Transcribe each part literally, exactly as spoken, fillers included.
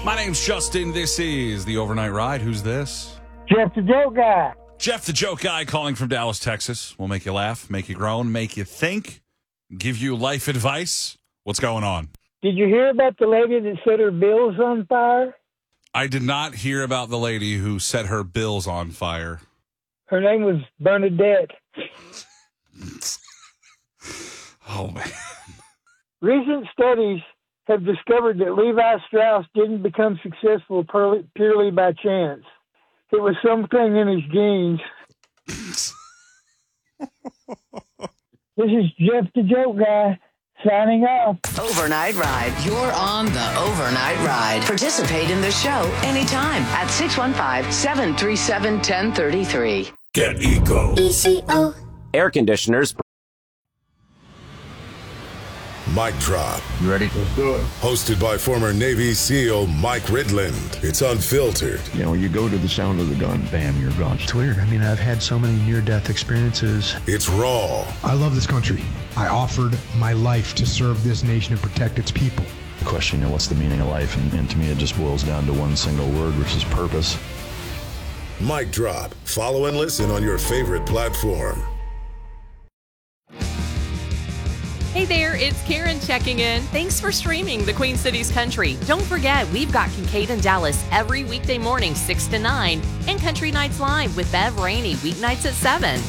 My name's Justin. This is the Overnight Ride. Who's this? Jeff the Joke Guy. Jeff the Joke Guy calling from Dallas, Texas. We'll make you laugh, make you groan, make you think, give you life advice. What's going on? Did you hear about the lady that set her bills on fire? I did not hear about the lady who set her bills on fire. Her name was Bernadette. Oh, man. Recent studies have discovered that Levi Strauss didn't become successful purely, purely by chance. It was something in his genes. This is Jeff the Joke Guy signing off. Overnight Ride. You're on the Overnight Ride. Participate in the show anytime at six one five, seven three seven, one zero three three. Get Eco. E C O. Air conditioners. Mic Drop. You ready? Let's do it. Hosted by former Navy SEAL Mike Ridland. It's unfiltered. You know, you go to the sound of the gun, bam, you're gone. It's weird. I mean, I've had so many near-death experiences. It's raw. I love this country. I offered my life to serve this nation and protect its people. Question, you know, what's the meaning of life? And, and to me, it just boils down to one single word, which is purpose. Mic Drop. Follow and listen on your favorite platform. Hey there, it's Karen checking in. Thanks for streaming the Queen Cities Country. Don't forget, we've got Kincaid and Dallas every weekday morning, six to nine, and Country Nights Live with Bev Rainey, weeknights at seven.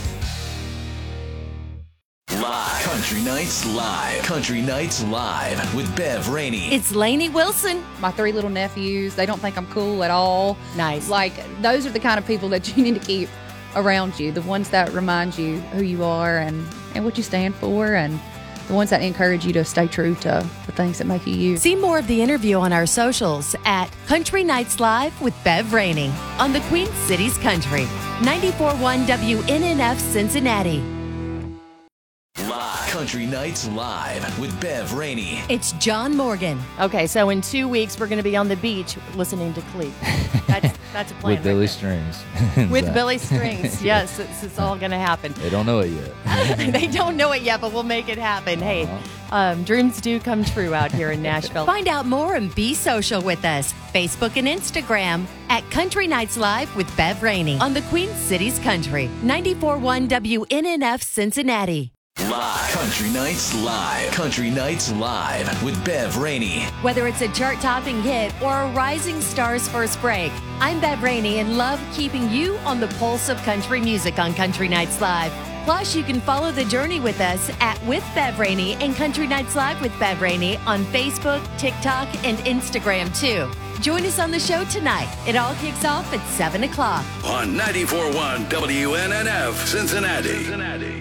Live. Country Nights Live. Country Nights Live with Bev Rainey. It's Lainey Wilson. My three little nephews, they don't think I'm cool at all. Nice. Like, those are the kind of people that you need to keep around you, the ones that remind you who you are and, and what you stand for, and the ones that encourage you to stay true to the things that make you you. See more of the interview on our socials at Country Nights Live with Bev Rainey on the Queen Cities Country. ninety-four point one W N N F Cincinnati. Live. Country Nights Live with Bev Rainey. It's John Morgan. Okay, so in two weeks, we're going to be on the beach listening to Cleek. That's, that's a plan. With Billy right Strings. With Billy Strings. Yes, it's, it's all going to happen. They don't know it yet. They don't know it yet, but we'll make it happen. Uh-huh. Hey, um, dreams do come true out here in Nashville. Find out more and be social with us. Facebook and Instagram at Country Nights Live with Bev Rainey on the Queen Cities Country. ninety-four point one W N N F Cincinnati. Live. Country Nights Live. Country Nights Live with Bev Rainey. Whether it's a chart-topping hit or a rising star's first break, I'm Bev Rainey and love keeping you on the pulse of country music on Country Nights Live. Plus, you can follow the journey with us at With Bev Rainey and Country Nights Live with Bev Rainey on Facebook, TikTok, and Instagram, too. Join us on the show tonight. It all kicks off at seven o'clock. On ninety-four point one W N N F Cincinnati. Cincinnati.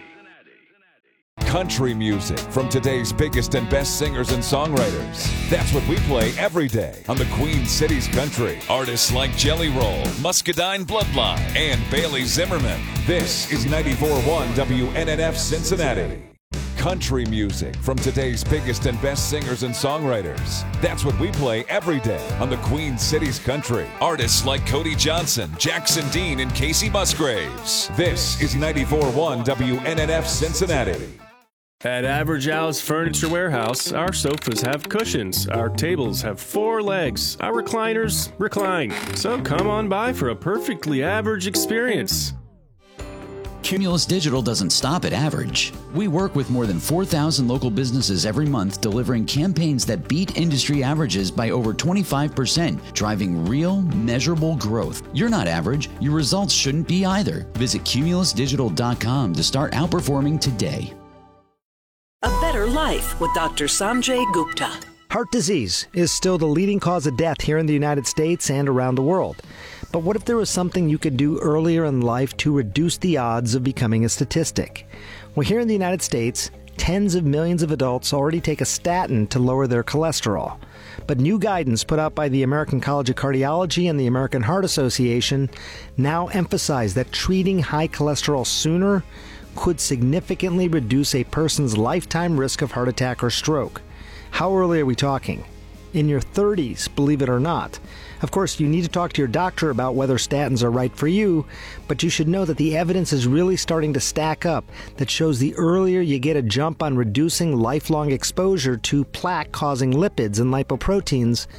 Country music from today's biggest and best singers and songwriters. That's what we play every day on the Queen Cities Country. Artists like Jelly Roll, Muscadine Bloodline, and Bailey Zimmerman. This is ninety-four point one W N N F Cincinnati. Country music from today's biggest and best singers and songwriters. That's what we play every day on the Queen Cities Country. Artists like Cody Johnson, Jackson Dean, and Casey Musgraves. This is ninety-four point one W N N F Cincinnati. At Average Al's Furniture Warehouse, our sofas have cushions, our tables have four legs, our recliners recline. So come on by for a perfectly average experience. Cumulus Digital doesn't stop at average. We work with more than four thousand local businesses every month, delivering campaigns that beat industry averages by over twenty-five percent, driving real, measurable growth. You're not average. Your results shouldn't be either. Visit cumulus digital dot com to start outperforming today. A Better Life with Doctor Sanjay Gupta. Heart disease is still the leading cause of death here in the United States and around the world. But what if there was something you could do earlier in life to reduce the odds of becoming a statistic? Well, here in the United States, tens of millions of adults already take a statin to lower their cholesterol. But new guidance put out by the American College of Cardiology and the American Heart Association now emphasize that treating high cholesterol sooner could significantly reduce a person's lifetime risk of heart attack or stroke. How early are we talking? In your thirties, believe it or not. Of course, you need to talk to your doctor about whether statins are right for you, but you should know that the evidence is really starting to stack up that shows the earlier you get a jump on reducing lifelong exposure to plaque-causing lipids and lipoproteins,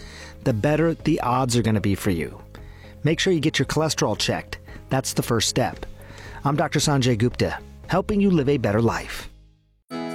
the better the odds are going to be for you. Make sure you get your cholesterol checked. That's the first step. I'm Doctor Sanjay Gupta, helping you live a better life.